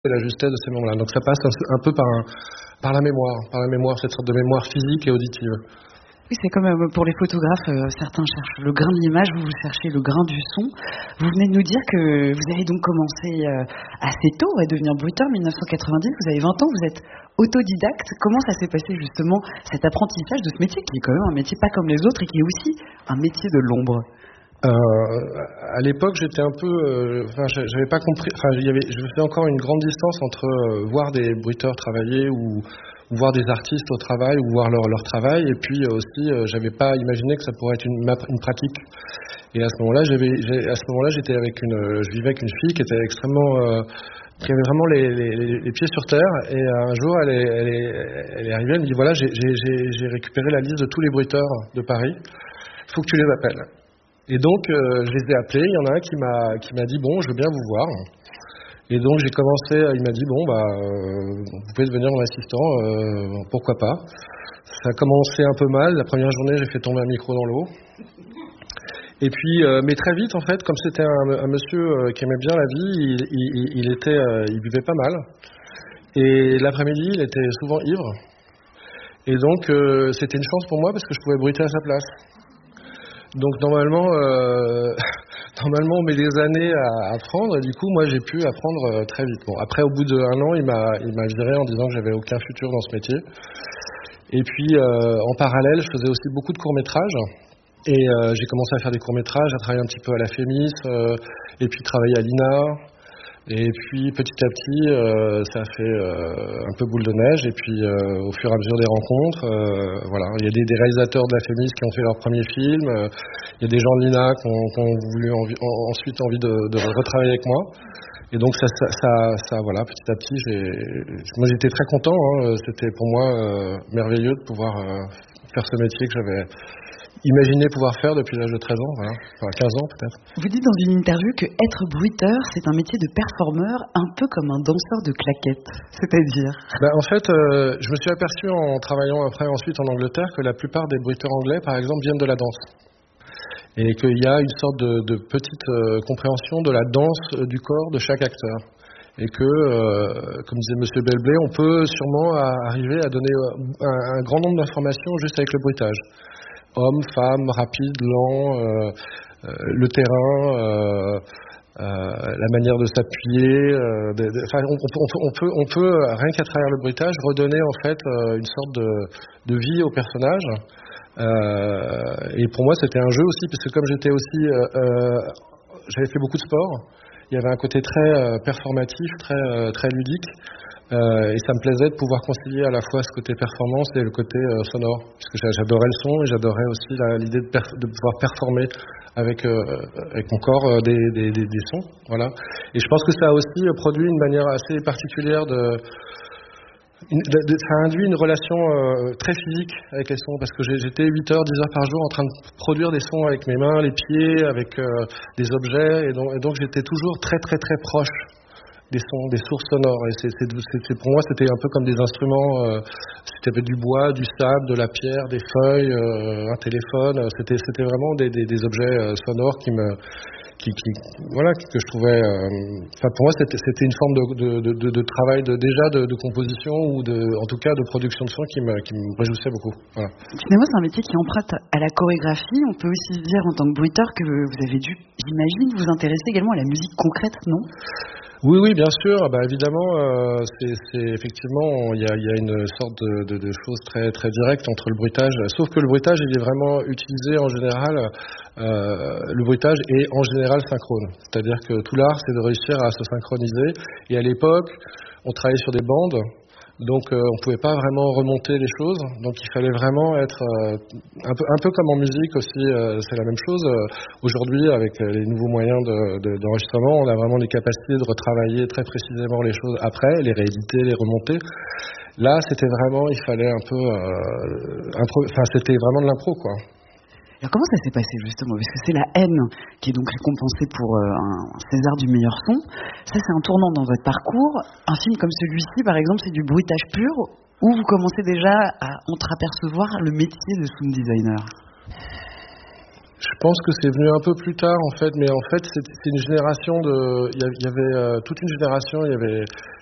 et la justesse de ces moments-là. Donc ça passe un peu par la mémoire, cette sorte de mémoire physique et auditive. Oui, c'est comme pour les photographes, certains cherchent le grain de l'image, vous cherchez le grain du son. Vous venez de nous dire que vous avez donc commencé assez tôt à devenir bruiteur, 1990, vous avez 20 ans, vous êtes autodidacte. Comment ça s'est passé justement, cet apprentissage de ce métier, qui est quand même un métier pas comme les autres et qui est aussi un métier de l'ombre? À l'époque, j'étais un peu, j'avais pas compris. Je faisais encore une grande distance entre voir des bruiteurs travailler ou voir des artistes au travail ou voir leur travail, et puis aussi, j'avais pas imaginé que ça pourrait être une pratique. Et à ce moment-là, je vivais avec une fille qui était extrêmement, qui avait vraiment les pieds sur terre. Et un jour, elle est arrivée, elle me dit voilà, j'ai récupéré la liste de tous les bruiteurs de Paris. Faut que tu les appelles. Et donc, je les ai appelés. Il y en a un qui m'a dit bon, je veux bien vous voir. Et donc, j'ai commencé. Il m'a dit bon, vous pouvez devenir mon assistant, pourquoi pas. Ça a commencé un peu mal. La première journée, j'ai fait tomber un micro dans l'eau. Et puis, mais très vite, en fait, comme c'était un monsieur qui aimait bien la vie, il buvait pas mal. Et l'après-midi, il était souvent ivre. Et donc, c'était une chance pour moi parce que je pouvais bruiter à sa place. Donc normalement, on met des années à apprendre, et du coup, moi, j'ai pu apprendre très vite. Bon, après, au bout d'1 an, il m'a viré en disant que j'avais aucun futur dans ce métier. Et puis, en parallèle, je faisais aussi beaucoup de courts-métrages. Et j'ai commencé à faire des courts-métrages, à travailler un petit peu à la FEMIS, et puis travailler à l'INA. Et puis petit à petit, ça a fait un peu boule de neige. Et puis au fur et à mesure des rencontres, voilà, il y a des réalisateurs de la FEMIS qui ont fait leur premier film. Il y a des gens de l'INA qui ont voulu ensuite envie de retravailler avec moi. Et donc ça voilà, petit à petit, moi j'étais très content. C'était pour moi merveilleux de pouvoir faire ce métier que j'avais imaginé pouvoir faire depuis l'âge de 13 ans, voilà. Enfin 15 ans peut-être. Vous dites dans une interview que être bruiteur, c'est un métier de performeur, un peu comme un danseur de claquettes, c'est-à-dire En fait, je me suis aperçu en travaillant ensuite en Angleterre que la plupart des bruiteurs anglais, par exemple, viennent de la danse. Et qu'il y a une sorte de petite compréhension de la danse du corps de chaque acteur. Et que, comme disait Monsieur Belblé, on peut sûrement arriver à donner un grand nombre d'informations juste avec le bruitage. Homme, femme, rapide, lent, le terrain, la manière de s'appuyer. On peut, rien qu'à travers le bruitage, redonner en fait une sorte de vie au personnage. Et pour moi, c'était un jeu aussi, parce que comme j'avais fait beaucoup de sport, il y avait un côté très performatif, très ludique. Et ça me plaisait de pouvoir concilier à la fois ce côté performance et le côté sonore, parce que j'adorais le son et j'adorais aussi l'idée de pouvoir performer avec mon corps des sons, voilà. Et je pense que ça a aussi produit une manière assez particulière ça a induit une relation très physique avec les sons, parce que j'étais 8 heures, 10 heures par jour en train de produire des sons avec mes mains, les pieds, avec des objets, et donc j'étais toujours très très très proche des sons, des sources sonores. Et pour moi, c'était un peu comme des instruments. C'était du bois, du sable, de la pierre, des feuilles, un téléphone. C'était vraiment des objets sonores que je trouvais. Pour moi, c'était une forme de travail de composition ou en tout cas de production de son qui me réjouissait beaucoup. Voilà. Finalement, c'est un métier qui emprunte à la chorégraphie. On peut aussi se dire en tant que bruiteur que vous avez dû, j'imagine, vous intéresser également à la musique concrète, non ? Oui, bien sûr. Évidemment, c'est effectivement, il y a une sorte de chose très très directe entre le bruitage. Sauf que le bruitage, il est vraiment utilisé en général. Le bruitage est en général synchrone. C'est-à-dire que tout l'art, c'est de réussir à se synchroniser. Et à l'époque, on travaillait sur des bandes. Donc on pouvait pas vraiment remonter les choses, donc il fallait vraiment être un peu comme en musique aussi, c'est la même chose. Aujourd'hui, avec les nouveaux moyens d'enregistrement, on a vraiment les capacités de retravailler très précisément les choses après, les rééditer, les remonter. Là, c'était vraiment, il fallait un peu c'était vraiment de l'impro, quoi. Alors comment ça s'est passé justement ? Parce que c'est La Haine qui est donc récompensée pour un César du meilleur son. Ça, c'est un tournant dans votre parcours. Un film comme celui-ci, par exemple, c'est du bruitage pur, ou vous commencez déjà à entreapercevoir le métier de sound designer ? Je pense que c'est venu un peu plus tard en fait, mais en fait c'est une génération il y avait toute une génération, il y avait